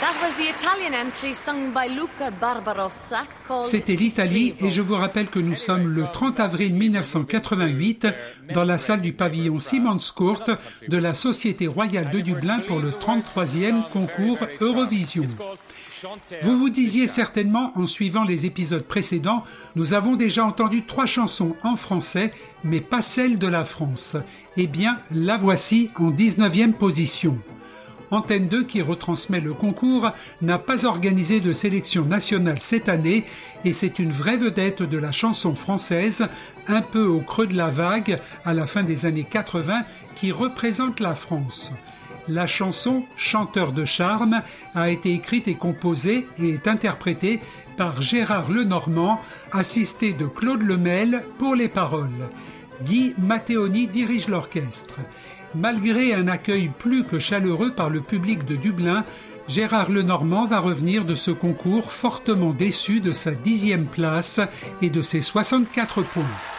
C'était l'Italie et je vous rappelle que nous sommes le 30 avril 1988 dans la salle du pavillon Simanscourt de la Société royale de Dublin pour le 33e concours Eurovision. Vous vous disiez certainement en suivant les épisodes précédents, nous avons déjà entendu 3 chansons en français, mais pas celle de la France. Eh bien, la voici en 19e position. Antenne 2, qui retransmet le concours, n'a pas organisé de sélection nationale cette année et c'est une vraie vedette de la chanson française, un peu au creux de la vague à la fin des années 80, qui représente la France. La chanson « Chanteur de charme » a été écrite et composée et est interprétée par Gérard Lenormand, assisté de Claude Lemel pour les paroles. Guy Matteoni dirige l'orchestre. Malgré un accueil plus que chaleureux par le public de Dublin, Gérard Lenormand va revenir de ce concours fortement déçu de sa 10e place et de ses 64 points.